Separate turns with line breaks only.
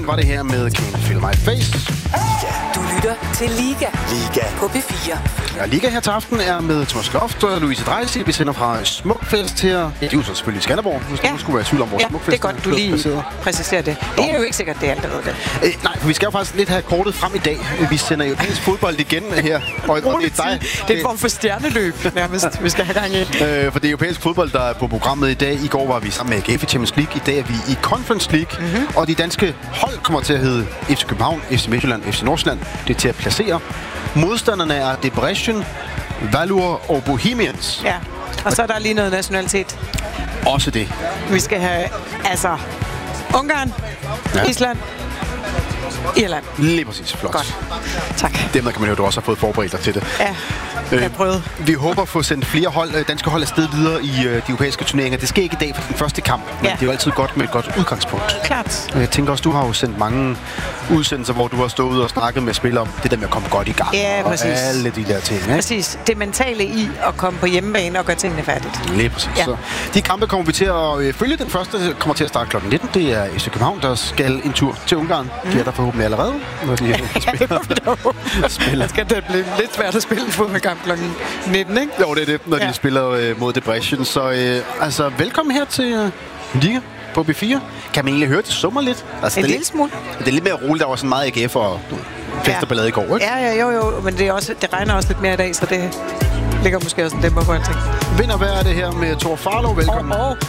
Weekend var det her med Can't Feel My Face.
Du lytter til Liga på P4.
Ja, Liga her til aften er med Thomas Loft og Louise Dreisig. Vi sender fra Smukfest her. Ja, det er jo så selvfølgelig Skanderborg, hvis du skulle være i tvivl om, hvor Smukfest
det er godt, du lige præciserer det. Det er jo ikke sikkert, det er allerede det.
Nej, for vi skal jo faktisk lidt have kortet frem i dag. Vi sender jo dansk fodbold igen her. Og det er dig.
Det er en form for stjerneløb, nærmest, vi skal have gang i.
For det er europæisk fodbold, der er på programmet i dag. I går var vi sammen med AGF i Champions League. I dag er vi i Conference League. Og de danske hold kommer til at hedde FC København, FC Midtjylland, FC Nordsjælland. Det er til at placere. Modstanderne er Debrecen, Valur og Bohemians.
Ja, og så er der lige noget nationalitet.
Også det.
Vi skal have, Ungarn, Island, Irland.
Lige præcis. Flot.
Godt. Tak.
Dermed kan man jo, du også har fået forberedt dig til det.
Ja, jeg har prøvet.
Vi håber at få sendt flere danske hold afsted videre i de europæiske turneringer. Det sker ikke i dag for den første kamp, men det er jo altid godt med et godt udgangspunkt.
Klart.
Jeg tænker også, du har jo sendt mange udsendelser, hvor du har stået og snakket med spillere om det der med at komme godt i gang.
Ja, præcis.
Og alle de der ting. Ikke?
Præcis. Det mentale i at komme på hjemmebane og gøre tingene færdigt.
Lige præcis. Ja. Så de kampe kommer vi til at følge. Den første kommer til at starte kl. 19. Det er FC København, der skal en tur til Ungarn. De er der forhåbentlig allerede, når de spiller.
Skal det blive lidt svært at spille en fodboldkamp kl. 19, ikke?
Jo, det er det, når de spiller mod Debrecen. Så velkommen her til Liga på B4. Kan man egentlig høre, det summer lidt?
En lille smule.
Det er lidt mere roligt. Der var sådan meget AGF og festerballade i går, ikke?
Ja, jo. Men det regner også lidt mere i dag, så det ligger måske også en dæmper på alting.
Vinder, hvad er det her med Thor Farlov? Velkommen.